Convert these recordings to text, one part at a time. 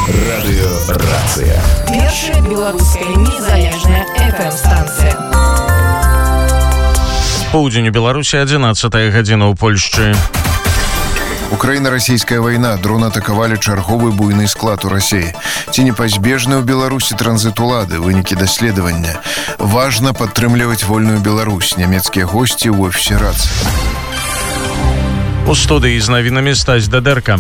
Радыёрацыя. Першая беларуская незалежная FM-станцыя. Поўдзень у Беларусі, 11 гадзіна ў Польшчы. Украіна-расійская вайна. Дрон атакавалі чарговы буйны склад у Расіі. Ці непазбежны ў Беларусі транзіт улады? Вынікі даследавання. Важна падтрымліваць вольную Беларусь. Нямецкія госці ў офісе РАЦ. У студыі з навінамі Стась Дадэрка.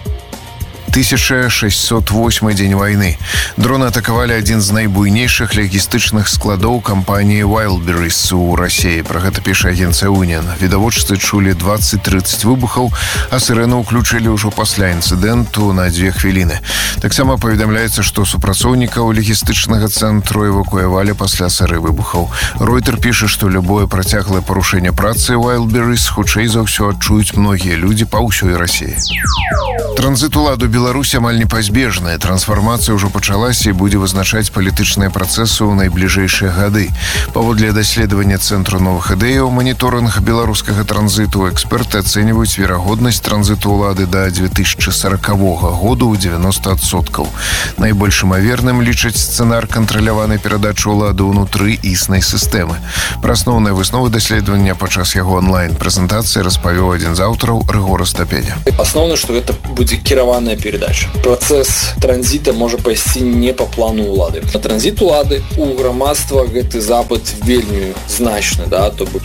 1608 дзень вайны. Дроны атакавалі адзін з найбуйнейшых лагістычных складоў кампаніі Wildberries у Расіі. Пра гэта піша агенцыя Union. Відавочцы чулі 20-30 выбухаў, а сырэну ўключылі ўжо пасля інцыдэнту на 2 хвіліны. Таксама паведамляецца, што супрацоўнікаў лагістычнага цэнтру эвакуявалі пасля сыры выбухаў. Ройтер піша, што любое працяглае парушэнне працы Wildberries хутчэй за ўсё адчуюць многія людзі па ўсёй Расіі. Транзіт уладу Беларусь амаль непазбежная. Трансфармацыя ўжо пачалася і будзе вызначаць палітычныя працэсы ў найбліжэйшыя гады. Паводле даследавання Цэнтру новых ідэяў маніторынг беларускага транзіту, эксперты ацэньваюць верагоднасць транзіту ўлады да 2040 году ў 90%. Найбольш імаверным лічаць сцэнар кантраляванай перадачы ўлады ўнутры існай сістэмы. Пра асноўныя высновы даследавання падчас яго онлайн-прэзентацыі распавёў адзін з аўтараў Рыгор Астапеня. Асноўна, што гэта будзе кіраваная передача. Працэс транзіта можа пайсці не па плану ўлады. На транзіт улады у грамадства гэты запыт вельмі значны, то бок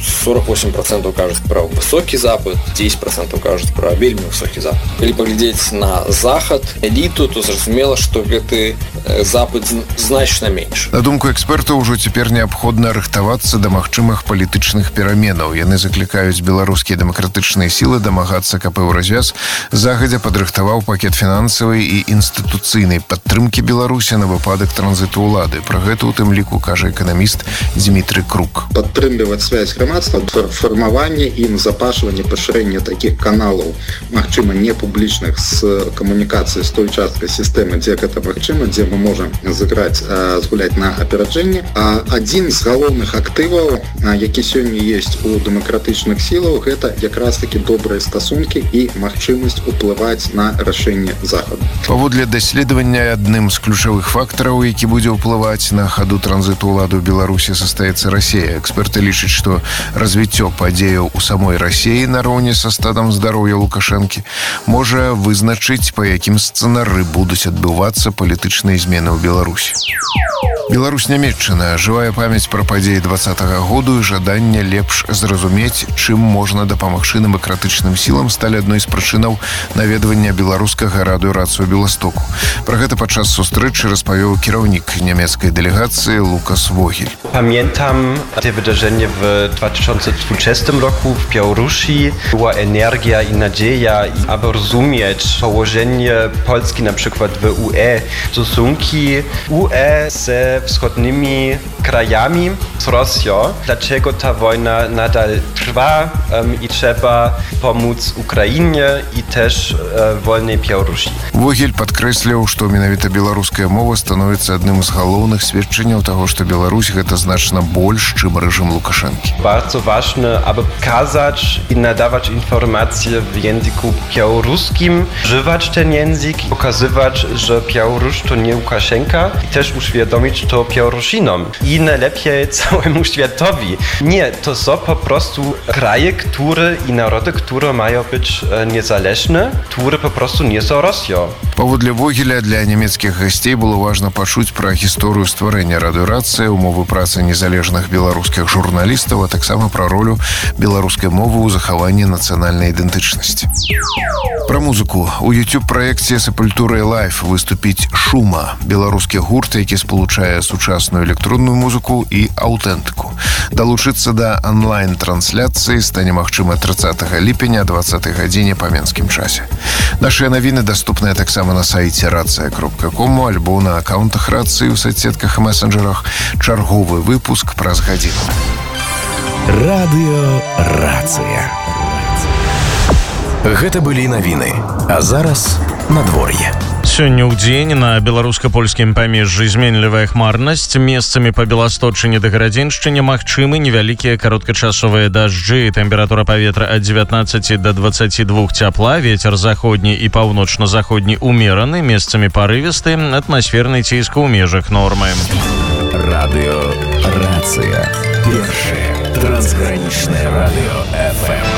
48% кажуць пра высокі запыт, 10% кажуць пра вельмі высокі запыт. Калі паглядзець на захад, эліту, то зразумела, што гэты запыт значна менш. На думку экспертаў, ужо цяпер неабходна рыхтавацца да магчымых палітычных пераменаў. Яны заклікаюць беларускія дэмакратычныя сілы дамагацца, каб еўразвяз загадзя падрыхтаваў пакет фінансавай і інстытуцыйнай падтрымкі Беларусі на выпадак транзіту ўлады. Пра гэта у тым ліку кажа эканаміст Дмітрый Крук. Падтрымліваць связь грамадства, фармаванне і назапашванне пашырэння такіх каналаў, магчыма, не публічных, з камунікацыі з той часткай сістэмы, дзе гэта магчыма, дзе мы можам згуляць на апераджэнне. Адзін з галоўных актываў, які сёння ёсць у дэмакратычных сілах, гэта якраз такі добрыя стасункі і магчымасць уплываць на рашэнне захаду. Паводле даследавання адным з ключавых фактараў, які будзе ўплываць на хаду транзіту ўлады ў Беларусі, застаецца Расія. Эксперты лічаць, што развіццё падзеяў у самой Расіі нароўні са стадам здароўя Лукашэнкі можа вызначыць, па якім сцэнары будуць адбывацца палітычныя змены ў Беларусі. Беларусь-Нямецчына. Жывая памяць пра падзеі 20-го году і жаданне лепш зразумець, чым можна дапамагчы дэмакратычным сілам, сталі адной з прычынаў наведвання беларускага радыёрацыю Беластоку. Пра гэта падчас сустрэчы распавёў кіраўнік нямецкай дэлегацыі Лукас Вогель. Pamiętam te wydarzenie w 2020 roku w Białorusi. Była energia i nadzieja, aby rozumieć położenie Polski na przykład w UE, stosunki UE ze wschodnimi krajami, z Rosją. Dlaczego ta wojna nadal trwa i trzeba pomóc Ukrainie i też wolnej Białorusi. Вогель падкрэсліў, што менавіта беларуская мова становіцца адным з галоўных сведчанняў таго, што Беларусь гэта значна больш, чым рэжым Лукашэнкі. Bardzo ważne, aby pokazać i nadawać informacje w języku białoruskim, używać ten język, pokazywać, że Białoruś to nie Łukaszenka i też uświadomić to Białorusinom i najlepiej całemu światowi. Nie, to są po prostu kraje, które i narody, które mają być niezależne, które po prostu nie są Rosją. Паводле Вогеля, для нямецкіх гасцей было важна пачуць пра гісторыю стварэння радыёрацыі, умовы працы незалежных беларускіх журналістаў, а таксама пра ролю беларускай мовы ў захаванні нацыянальнай ідэнтычнасці. Пра музыку. У YouTube-праекце «Сепультура Live» выступіць «Шума» – беларускі гурт, які спалучае сучасную электронную музыку і аўтэнтыку. Далучыцца да онлайн-трансляцыі стане магчыма 30 ліпеня 20 гадзіне па менскім часе. Нашыя навіны даступныя таксама на сайце racja.com, альбо на аккаунтах рацыі ў соцсетках і месенджерах. Чарговы выпуск праз гадзіну. Радыёрацыя. Гэта былі навіны. А зараз надвор'е. Сёння ў дзень на беларуска-польскім памежжы зменлівая хмарнасць. Месцамі па Беласточыне да Гарадзеншчыне магчымы невялікія кароткачасовыя дажджы. Тэмпература паветра ад 19 до 22 цяпла. Вецер заходні і паўночна-заходні умераны. Месцамі парывісты. Атмасферны ціск у межах нормы. Радыё Рацыя. Першае трансгранічнае радыё FM.